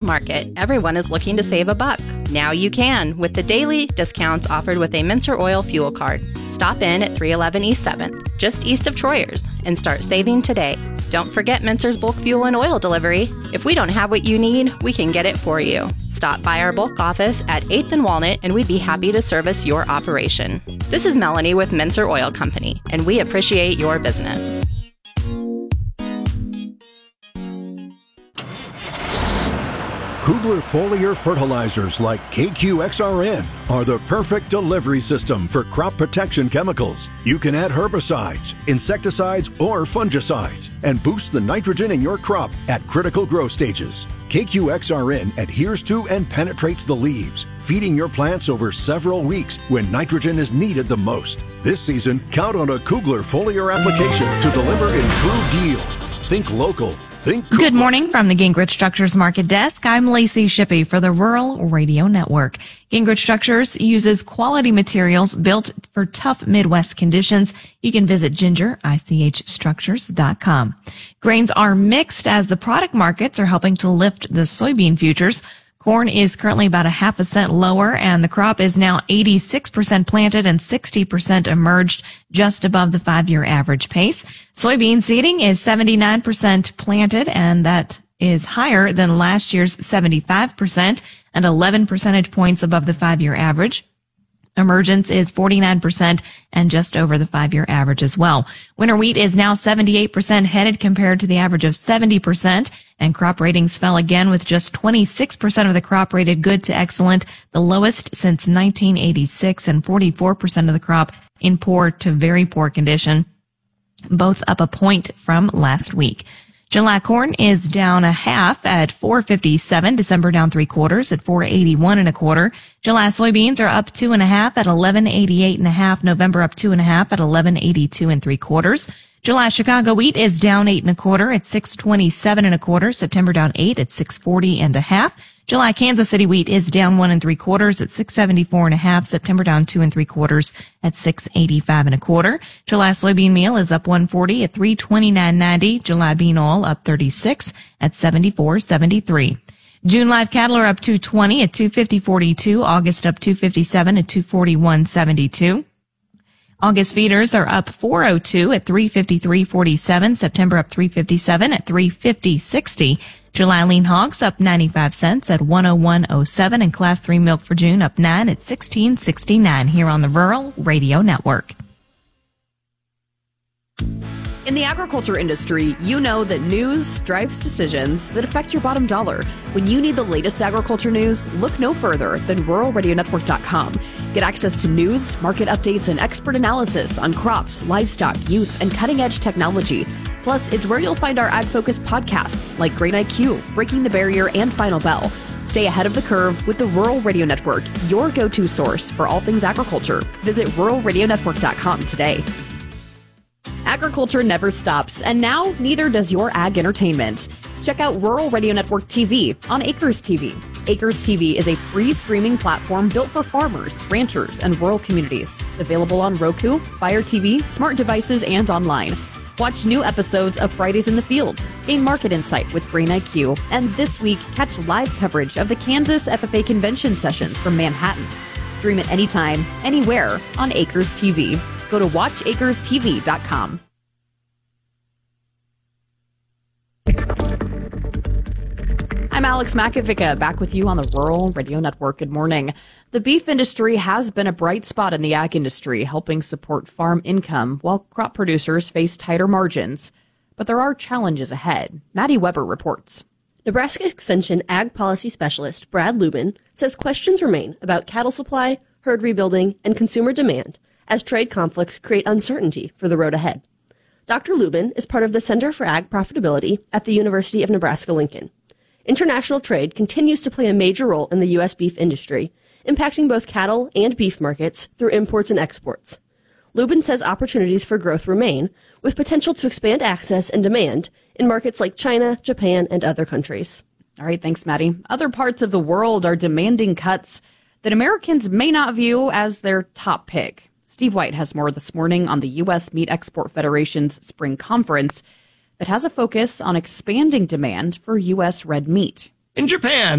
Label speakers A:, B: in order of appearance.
A: market, everyone is looking to save a buck. Now you can with the daily discounts offered with a Mincer Oil fuel card. Stop in at 311 East 7th, just east of Troyers, and start saving today. Don't forget Mincer's bulk fuel and oil delivery. If we don't have what you need, we can get it for you. Stop by our bulk office at 8th and Walnut, and we'd be happy to service your operation. This is Melanie with Mincer Oil Company, and we appreciate your business.
B: Kugler foliar fertilizers like KQXRN are the perfect delivery system for crop protection chemicals. You can add herbicides, insecticides, or fungicides and boost the nitrogen in your crop at critical growth stages. KQXRN adheres to and penetrates the leaves, feeding your plants over several weeks when nitrogen is needed the most. This season, count on a Kugler foliar application to deliver improved yield. Think local.
C: Good morning from the Gingrich Structures Market Desk. I'm Lacey Shippey for the Rural Radio Network. Gingrich Structures uses quality materials built for tough Midwest conditions. You can visit gingerichstructures.com. Grains are mixed as the product markets are helping to lift the soybean futures. Corn is currently about 0.5 cent lower, and the crop is now 86% planted and 60% emerged, just above the 5-year average pace. Soybean seeding is 79% planted, and that is higher than last year's 75% and 11 percentage points above the 5-year average. Emergence is 49% and just over the 5-year average as well. Winter wheat is now 78% headed compared to the average of 70%, and crop ratings fell again with just 26% of the crop rated good to excellent, the lowest since 1986, and 44% of the crop in poor to very poor condition, both up a point from last week. July corn is down 0.5 at $4.57. December down 0.75 at $4.81 1/4. July soybeans are up 2.5 at $11.88 1/2. November up 2.5 at $11.82 3/4. July Chicago wheat is down 8 1/4 at $6.27 1/4. September down 8 at $6.40 1/2. July Kansas City wheat is down 1 3/4 at $6.74 1/2. September down 2 3/4 at $6.85 1/4. July soybean meal is up 1.40 at $3.29.90. July bean oil up 36 at $74.73. June live cattle are up 2.20 at $250.42. August up 2.57 at $241.72. August feeders are up 4.02 at $353.47. September up 3.57 at $350.60. July lean hogs up 95 cents at 101.07, and Class 3 milk for June up 9 at 16.69 here on the Rural Radio Network.
D: In the agriculture industry, you know that news drives decisions that affect your bottom dollar. When you need the latest agriculture news, look no further than ruralradionetwork.com. Get access to news, market updates, and expert analysis on crops, livestock, youth, and cutting-edge technology. Plus, it's where you'll find our ag-focused podcasts like Grain IQ, Breaking the Barrier, and Final Bell. Stay ahead of the curve with the Rural Radio Network, your go-to source for all things agriculture. Visit ruralradionetwork.com today. Agriculture never stops, and now neither does your ag entertainment. Check out Rural Radio Network TV on Acres TV. Acres TV is a free streaming platform built for farmers, ranchers, and rural communities. Available on Roku, Fire TV, smart devices, and online. Watch new episodes of Fridays in the Field, gain market insight with Grain IQ, and this week, catch live coverage of the Kansas FFA Convention sessions from Manhattan. Stream it anytime, anywhere on Acres TV. Go to watchacrestv.com. I'm Alex Makovica, back with you on the Rural Radio Network. Good morning. The beef industry has been a bright spot in the ag industry, helping support farm income while crop producers face tighter margins. But there are challenges ahead. Maddie Weber reports.
E: Nebraska Extension Ag Policy Specialist Brad Lubin says questions remain about cattle supply, herd rebuilding, and consumer demand as trade conflicts create uncertainty for the road ahead. Dr. Lubin is part of the Center for Ag Profitability at the University of Nebraska-Lincoln. International trade continues to play a major role in the U.S. beef industry, impacting both cattle and beef markets through imports and exports. Lubin says opportunities for growth remain, with potential to expand access and demand in markets like China, Japan, and other countries.
D: All right, thanks, Maddie. Other parts of the world are demanding cuts that Americans may not view as their top pick. Steve White has more this morning on the U.S. Meat Export Federation's spring conference that has a focus on expanding demand for U.S. red meat.
F: In Japan,